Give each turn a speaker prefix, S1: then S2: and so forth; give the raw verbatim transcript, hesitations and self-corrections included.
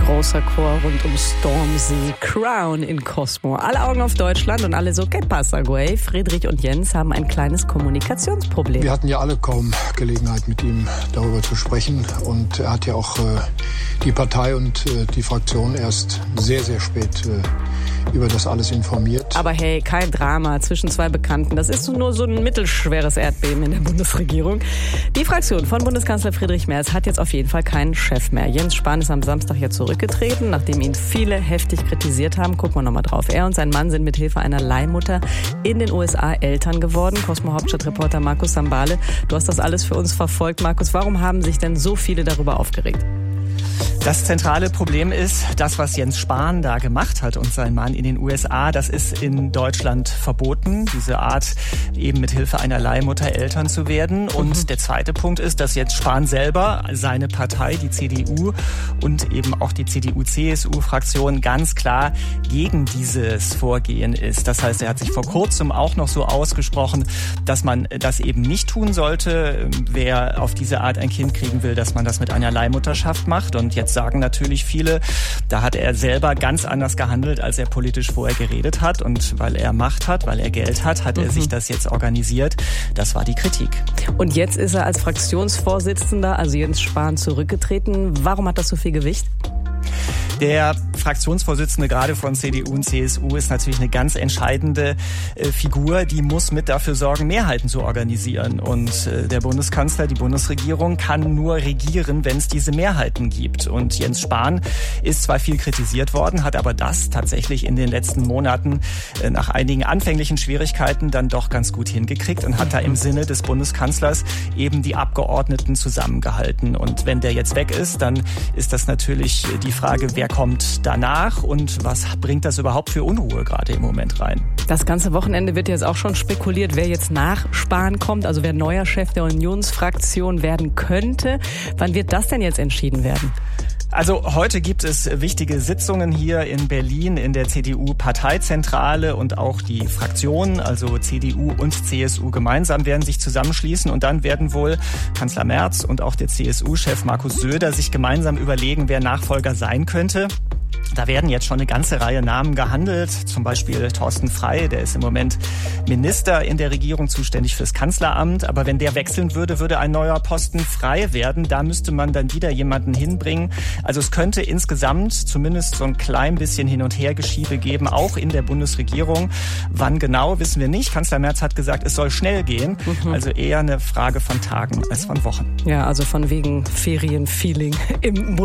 S1: Großer Chor rund um Stormzy, Crown in Cosmo. Alle Augen auf Deutschland und alle so, ¿qué pasa, güey? Friedrich und Jens haben ein kleines Kommunikationsproblem.
S2: Wir hatten ja alle kaum Gelegenheit, mit ihm darüber zu sprechen. Und er hat ja auch äh, die Partei und äh, die Fraktion erst sehr, sehr spät äh, über das alles informiert.
S1: Aber hey, kein Drama zwischen zwei Bekannten. Das ist nur so ein mittelschweres Erdbeben in der Bundesregierung. Die Fraktion von Bundeskanzler Friedrich Merz hat jetzt auf jeden Fall keinen Chef mehr. Jens Spahn ist am Samstag ja zurückgetreten, nachdem ihn viele heftig kritisiert haben. Gucken wir nochmal drauf. Er und sein Mann sind mit Hilfe einer Leihmutter in den U S A Eltern geworden. Cosmo-Hauptstadtreporter Markus Sambale, du hast das alles für uns verfolgt. Markus, warum haben sich denn so viele darüber aufgeregt?
S3: Das zentrale Problem ist, das, was Jens Spahn da gemacht hat und sein Mann in den U S A, das ist in Deutschland verboten, diese Art eben mit Hilfe einer Leihmutter Eltern zu werden. Und mhm. der zweite Punkt ist, dass Jens Spahn selber, seine Partei, die C D U und eben auch die C D U-C S U-Fraktion ganz klar gegen dieses Vorgehen ist. Das heißt, er hat sich vor kurzem auch noch so ausgesprochen, dass man das eben nicht tun sollte. Wer auf diese Art ein Kind kriegen will, dass man das mit einer Leihmutterschaft macht. Und jetzt sagen natürlich viele, da hat er selber ganz anders gehandelt, als er politisch vorher geredet hat. Und weil er Macht hat, weil er Geld hat, hat mhm. er sich das jetzt organisiert. Das war die Kritik.
S1: Und jetzt ist er als Fraktionsvorsitzender, also Jens Spahn, zurückgetreten. Warum hat das so viel Gewicht?
S3: Der Fraktionsvorsitzende gerade von C D U und C S U ist natürlich eine ganz entscheidende äh, Figur, die muss mit dafür sorgen, Mehrheiten zu organisieren. Und äh, der Bundeskanzler, die Bundesregierung kann nur regieren, wenn es diese Mehrheiten gibt. Und Jens Spahn ist zwar viel kritisiert worden, hat aber das tatsächlich in den letzten Monaten äh, nach einigen anfänglichen Schwierigkeiten dann doch ganz gut hingekriegt und hat da im Sinne des Bundeskanzlers eben die Abgeordneten zusammengehalten. Und wenn der jetzt weg ist, dann ist das natürlich die Frage, wer kommt danach und was bringt das überhaupt für Unruhe gerade im Moment rein?
S1: Das ganze Wochenende wird jetzt auch schon spekuliert, wer jetzt nach Spahn kommt, also wer neuer Chef der Unionsfraktion werden könnte. Wann wird das denn jetzt entschieden werden?
S3: Also heute gibt es wichtige Sitzungen hier in Berlin in der C D U-Parteizentrale und auch die Fraktionen, also C D U und C S U gemeinsam, werden sich zusammenschließen und dann werden wohl Kanzler Merz und auch der C S U-Chef Markus Söder sich gemeinsam überlegen, wer Nachfolger sein könnte. Da werden jetzt schon eine ganze Reihe Namen gehandelt, zum Beispiel Thorsten Frey, der ist im Moment Minister in der Regierung, zuständig fürs Kanzleramt. Aber wenn der wechseln würde, würde ein neuer Posten frei werden. Da müsste man dann wieder jemanden hinbringen. Also es könnte insgesamt zumindest so ein klein bisschen Hin- und Hergeschiebe geben, auch in der Bundesregierung. Wann genau, wissen wir nicht. Kanzler Merz hat gesagt, es soll schnell gehen. Mhm. Also eher eine Frage von Tagen als von Wochen.
S1: Ja, also von wegen Ferienfeeling im Bund.